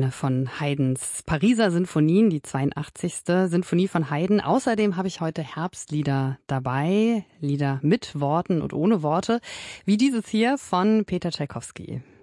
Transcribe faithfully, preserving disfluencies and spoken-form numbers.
eine von Haydns Pariser Sinfonien, die zweiundachtzigste Sinfonie von Haydn. Außerdem habe ich heute Herbstlieder dabei, Lieder mit Worten und ohne Worte, wie dieses hier von Peter Tschaikowski.